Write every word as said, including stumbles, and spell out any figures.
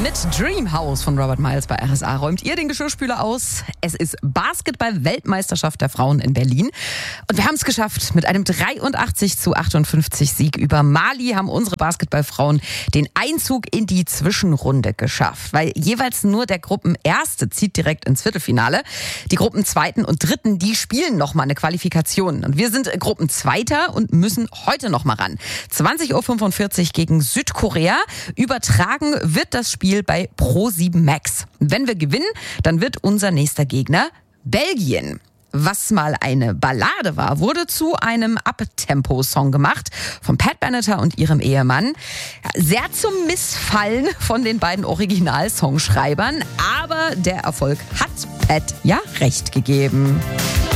Mit Dream House von Robert Miles bei R S A räumt ihr den Geschirrspüler aus. Es ist Basketball-Weltmeisterschaft der Frauen in Berlin. Und wir haben es geschafft. Mit einem dreiundachtzig zu achtundfünfzig Sieg über Mali haben unsere Basketballfrauen den Einzug in die Zwischenrunde geschafft. Weil jeweils nur der Gruppenerste zieht direkt ins Viertelfinale. Die Gruppenzweiten und Dritten, die spielen nochmal eine Qualifikation. Und wir sind Gruppenzweiter und müssen heute nochmal ran. zwanzig Uhr fünfundvierzig gegen Südkorea. Übertragen wird das Spiel bei Pro sieben Max. Wenn wir gewinnen, dann wird unser nächster Gegner Belgien. Was mal eine Ballade war, wurde zu einem Uptempo-Song gemacht von Pat Benatar und ihrem Ehemann. Sehr zum Missfallen von den beiden Original-Songschreibern, aber der Erfolg hat Pat ja recht gegeben.